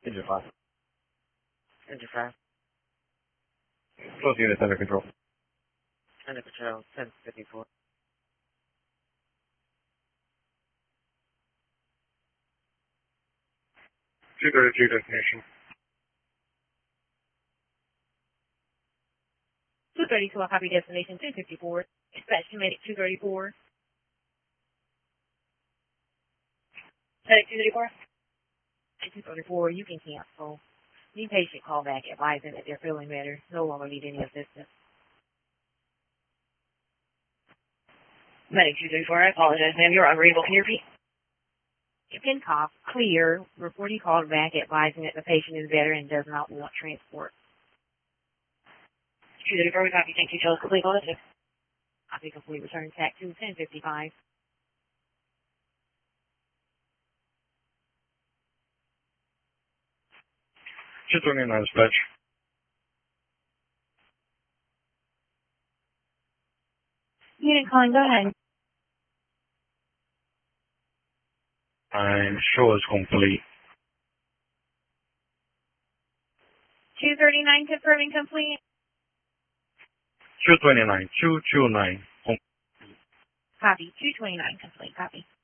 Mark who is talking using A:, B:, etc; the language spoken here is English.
A: Engine 5.
B: Engine 5.
A: Close units under control.
B: Under control, 1054.
A: Destination.
C: 232, I'll copy destination 1054. Dispatch to Medic 234. Medic 234? 234, you can cancel. New patient call back advising that they're feeling better, no longer need any assistance.
D: Medic 234, I apologize, ma'am. You're unreadable. Can you repeat?
C: You can cough, clear, reporting called back advising that the patient is better and does not want transport.
D: 234, we copy. Thank you. Tell us complete on it.
C: Copy complete. Return TAC to 1055.
A: Just 29 dispatch.
C: Unit calling, go ahead.
A: I'm sure it's complete.
C: 239 confirming complete.
A: 229. 229.
C: Copy. 229 complete. Copy.